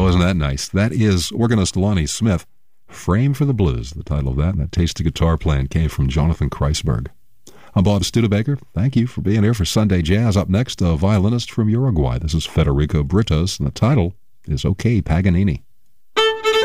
Oh, isn't that nice? That is organist Lonnie Smith. Frame for the Blues, the title of that. And that taste of guitar playing came from Jonathan Kreisberg. I'm Bob Studebaker. Thank you for being here for Sunday Jazz. Up next, a violinist from Uruguay. This is Federico Britos, and the title is OK Paganini.